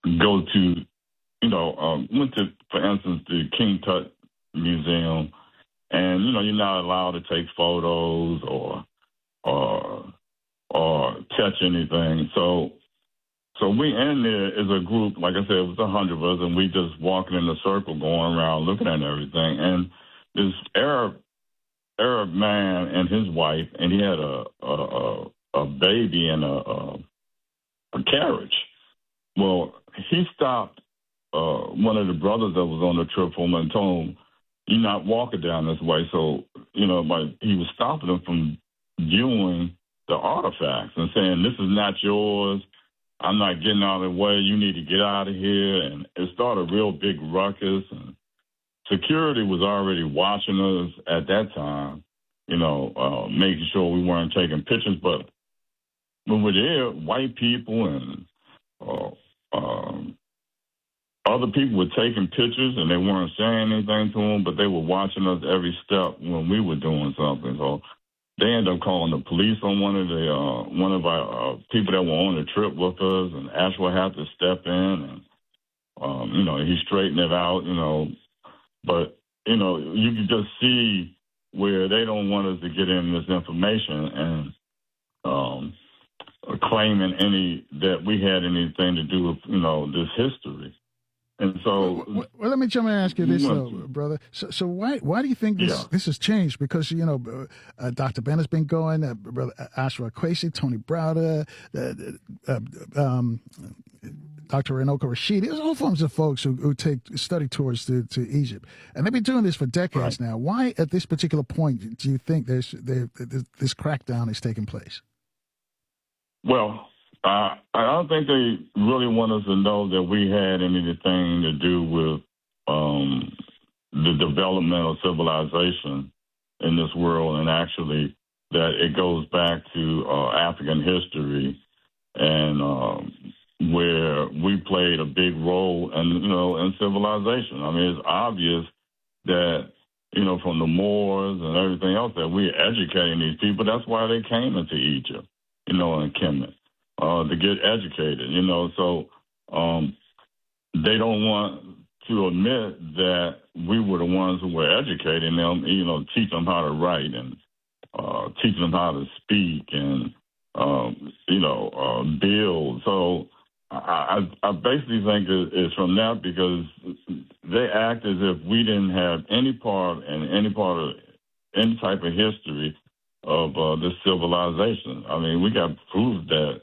go to, went to, for instance, the King Tut Museum, and you're not allowed to take photos or touch anything. So we in there as a group, like I said, it was 100 of us, and we just walking in a circle, going around looking at everything. And this Arab man and his wife, and he had a baby in a carriage. Well, he stopped one of the brothers that was on the trip for him and told him, "You're not walking down this way." So like he was stopping him from viewing the artifacts and saying, "This is not yours. I'm not getting out of the way. You need to get out of here." And it started a real big ruckus. And security was already watching us at that time, making sure we weren't taking pictures. But when we're there, white people and other people were taking pictures, and they weren't saying anything to them, but they were watching us every step when we were doing something. So they ended up calling the police on one of our people that were on the trip with us, and Ashwell had to step in, and he straightened it out, But you can just see where they don't want us to get in this information and claiming that we had anything to do with this history. And so, well, let me jump in and ask you this, brother. So why do you think this has changed? Because Dr. Ben has been going, Brother Ashra Kwesi, Tony Browder, Dr. Renoka Rashid. There's all forms of folks who take study tours to Egypt, and they've been doing this for decades now. Why, at this particular point, do you think this crackdown is taking place? Well, I don't think they really want us to know that we had anything to do with the development of civilization in this world, and actually that it goes back to African history and where we played a big role in civilization. I mean, it's obvious that from the Moors and everything else that we're educating these people. That's why they came into Egypt, and Kemet. To get educated, so they don't want to admit that we were the ones who were educating them, teach them how to write and teach them how to speak and, build. So I basically think it's from that, because they act as if we didn't have any part in any type of history of this civilization. I mean, we got proof that,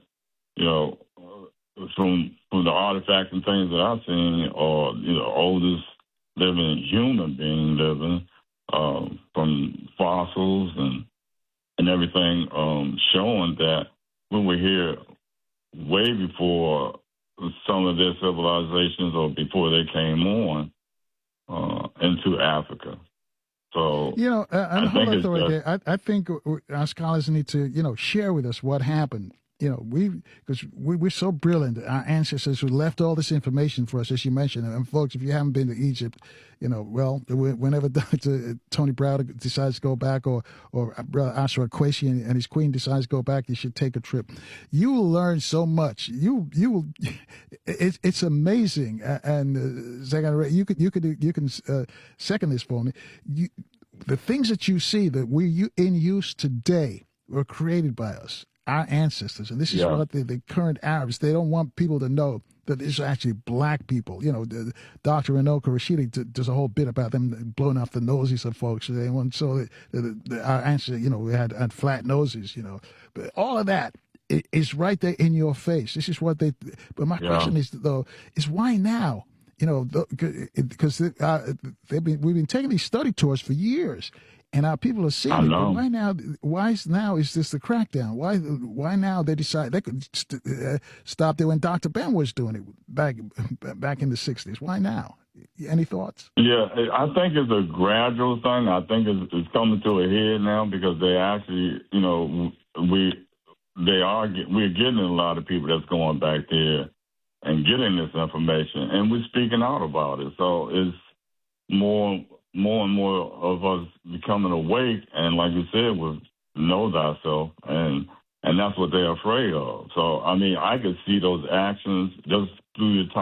from the artifacts and things that I've seen, or oldest living human being living, from fossils and everything, showing that we were here way before some of their civilizations or before they came on into Africa. So I think our scholars need to share with us what happened. Because we're so brilliant. Our ancestors who left all this information for us, as you mentioned. And folks, if you haven't been to Egypt, whenever Dr. Tony Browder decides to go back, or Brother Ashra Kwesi and his queen decides to go back, you should take a trip. You will learn so much. You will. It's amazing. And Zagan, you can second this for me. The things that you see that we in use today were created by us, our ancestors. And this is what the current Arabs, they don't want people to know that it's actually black people. Dr. Renoka Rashidi does a whole bit about them blowing off the noses of folks. They want our ancestors, we had flat noses, But all of that is right there in your face. This is what but my question is, though, is why now? Because we've been taking these study tours for years. And our people are seeing it. But why now? Why now is this the crackdown? Why now they decide they could stop there when Dr. Ben was doing it back in the 60s? Why now? Any thoughts? Yeah, I think it's a gradual thing. I think it's coming to a head now, because they actually, we're getting a lot of people that's going back there and getting this information, and we're speaking out about it. So it's more and more of us becoming awake, and like you said, with know thyself, and that's what they're afraid of. So, I mean, I could see those actions just through the time.